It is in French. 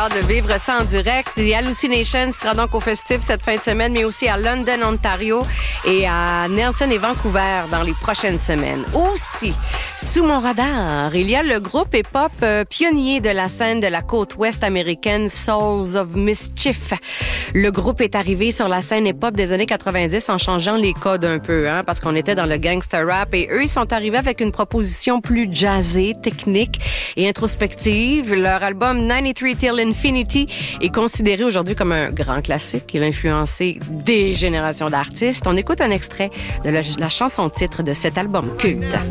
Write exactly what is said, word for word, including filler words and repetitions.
hâte de vivre ça en direct. The Hallucination sera donc au Festif cette fin de semaine, mais aussi à London, Ontario et à Nelson et Vancouver dans les prochaines semaines. Aussi, sous mon radar, il y a le groupe hip-hop euh, pionnier de la scène de la côte ouest américaine, Souls of Mischief. Le groupe est arrivé sur la scène hip-hop des années quatre-vingt-dix en changeant les codes un peu, hein, parce qu'on était dans le gangster rap et eux, ils sont arrivés avec une proposition plus jazzée, technique et introspective. Leur album ninety-three Till Infinity est considéré aujourd'hui comme un grand classique. Il a influencé des générations d'artistes. On écoute un extrait de la, la chanson titre de cet album culte.